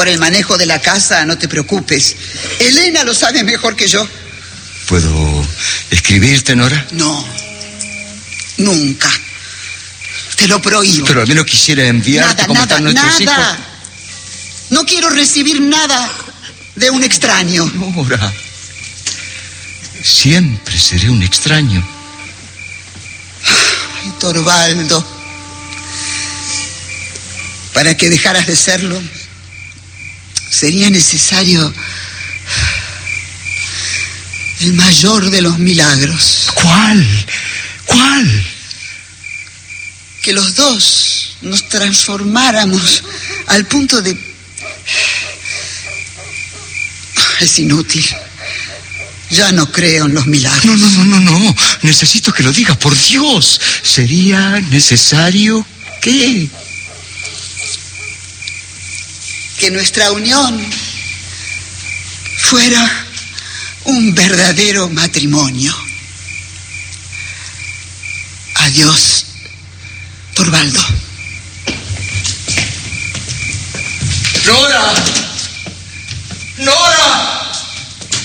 Por el manejo de la casa, no te preocupes. Elena lo sabe mejor que yo. ¿Puedo escribirte, Nora? No, nunca. Te lo prohíbo. Pero al menos quisiera enviarte cómo están nuestros hijos. No quiero recibir nada de un extraño. Nora, siempre seré un extraño. Ay, Torvaldo, para que dejaras de serlo, sería necesario el mayor de los milagros. ¿Cuál? ¿Cuál? Que los dos nos transformáramos al punto de... Es inútil. Ya no creo en los milagros. No. Necesito que lo digas, por Dios. ¿Sería necesario qué? Que nuestra unión fuera un verdadero matrimonio. Adiós, Torvaldo. ¡Nora! ¡Nora!